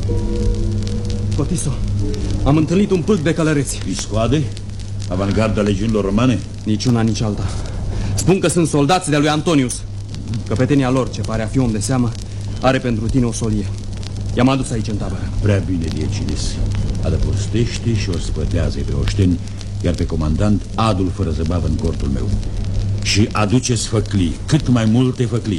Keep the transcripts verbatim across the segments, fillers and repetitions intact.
Cotiso, am întâlnit un pâlc de călăreți. Iscoade? Avangarda legiunilor romane? Nici una, nici alta. Spun că sunt soldați de-a lui Antonius. Căpetenia lor, ce pare a fi om de seamă, are pentru tine o solie. I-am adus aici în tabără. Prea bine, Diecilis. Adăpostește și o spătează pe oșteni, iar pe comandant adu-l fără zăbavă în cortul meu. Și aduceți făclii, cât mai multe făclii.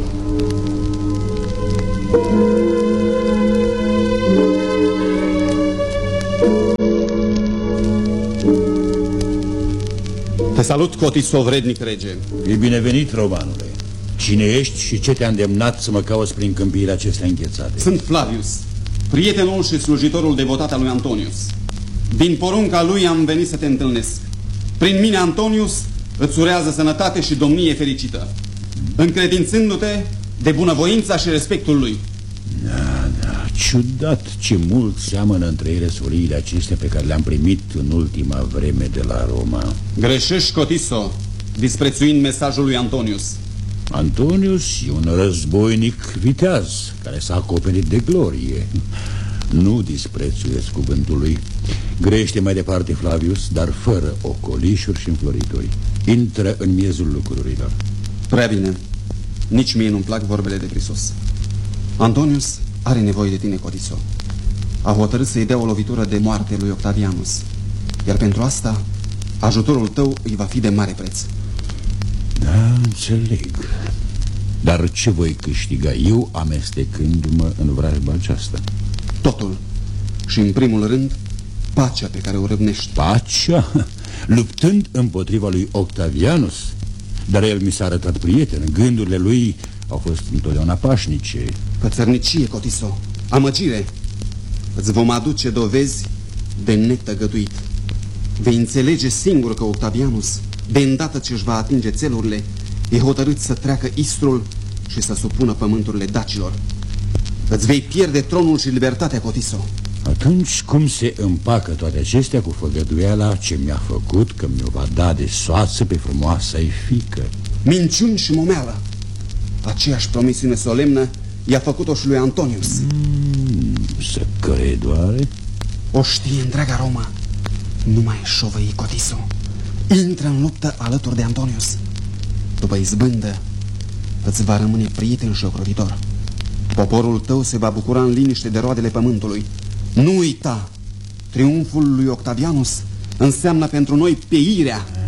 Te salut, Cotiso, vrednic rege. E binevenit, romanule. Cine ești și ce te-a îndemnat să mă cauți prin câmpiile acestea înghețate? Sunt Flavius, prietenul și slujitorul devotat al lui Antonius. Din porunca lui am venit să te întâlnesc. Prin mine, Antonius îți urează sănătate și domnie fericită, încredințându-te de bunăvoința și respectul lui. Da, da, ciudat ce mult seamănă între ele soliile acestea pe care le-am primit în ultima vreme de la Roma. Greșești, Cotiso, disprețuind mesajul lui Antonius. Antonius e un războinic viteaz care s-a acoperit de glorie. Nu disprețuiesc cuvântul lui. Grește mai departe, Flavius, dar fără ocolișuri și înflorituri. Intră în miezul lucrurilor. Prea bine. Nici mie nu-mi plac vorbele de prisos. Antonius are nevoie de tine, Cotiso. A hotărât să-i dea o lovitură de moarte lui Octavianus, iar pentru asta ajutorul tău îi va fi de mare preț. Da, înțeleg. Dar ce voi câștiga eu amestecându-mă în vrajba aceasta? Totul. Și în primul rând, pacea pe care o râvnești. Pacea? Luptând împotriva lui Octavianus? Dar el mi s-a arătat prieten. Gândurile lui au fost întotdeauna pașnice. Pățărnicie, Cotiso, amăgire. Îți vom aduce dovezi de netăgăduit. Vei înțelege singur că Octavianus, de îndată ce își va atinge țelurile, e hotărât să treacă Istrul și să supună pământurile dacilor. Îți vei pierde tronul și libertatea, Cotiso. Atunci cum se împacă toate acestea cu făgăduiala ce mi-a făcut că mi-o va da de soață pe frumoasa-i fiică? Minciuni și momeală. Aceeași promisiune solemnă i-a făcut-o și lui Antonius. Mm, să cred, oare? O știe întreaga Roma. Nu mai șovăi, Cotiso. Intră în luptă alături de Antonius. După izbândă îți va rămâne prieten și ocrotitor. Poporul tău se va bucura în liniște de roadele pământului. Nu uita, triumful lui Octavianus înseamnă pentru noi peirea.